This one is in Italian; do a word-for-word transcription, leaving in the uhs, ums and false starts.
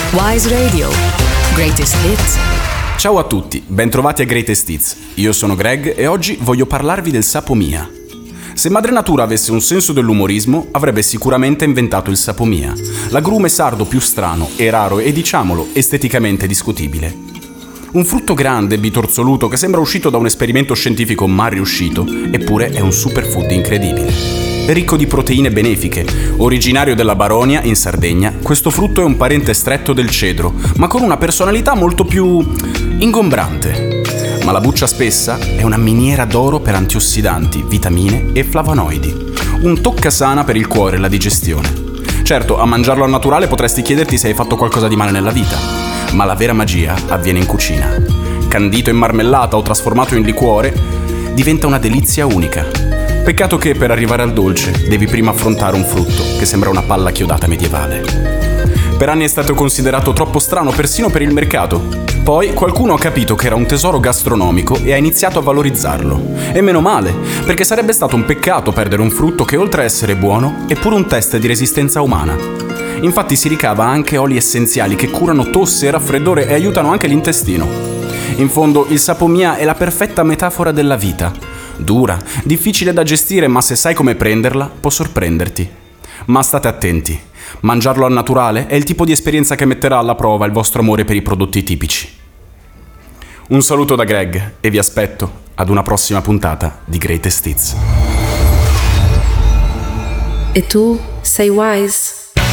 Wise Radio. Greatest Hits. Ciao a tutti, bentrovati a Greatest Hits. Io sono Greg e oggi voglio parlarvi del sapomia. Se Madre Natura avesse un senso dell'umorismo, avrebbe sicuramente inventato il sapomia, l'agrume sardo più strano e raro e, diciamolo, esteticamente discutibile. Un frutto grande, bitorzoluto, che sembra uscito da un esperimento scientifico mal riuscito, eppure è un superfood incredibile. Ricco di proteine benefiche, originario della Baronia, in Sardegna, questo frutto è un parente stretto del cedro, ma con una personalità molto più ingombrante. Ma la buccia spessa è una miniera d'oro per antiossidanti, vitamine e flavonoidi. Un toccasana per il cuore e la digestione. Certo, a mangiarlo al naturale potresti chiederti se hai fatto qualcosa di male nella vita, ma la vera magia avviene in cucina. Candito in marmellata o trasformato in liquore, diventa una delizia unica. Peccato che per arrivare al dolce devi prima affrontare un frutto che sembra una palla chiodata medievale. Per anni è stato considerato troppo strano persino per il mercato. Poi qualcuno ha capito che era un tesoro gastronomico e ha iniziato a valorizzarlo. E meno male, perché sarebbe stato un peccato perdere un frutto che oltre a essere buono è pure un test di resistenza umana. Infatti si ricava anche oli essenziali che curano tosse e raffreddore e aiutano anche l'intestino. In fondo il sapomia è la perfetta metafora della vita. Dura, difficile da gestire, ma se sai come prenderla, può sorprenderti. Ma state attenti, mangiarlo al naturale è il tipo di esperienza che metterà alla prova il vostro amore per i prodotti tipici. Un saluto da Greg e vi aspetto ad una prossima puntata di Greatest Hits. E tu sei wise?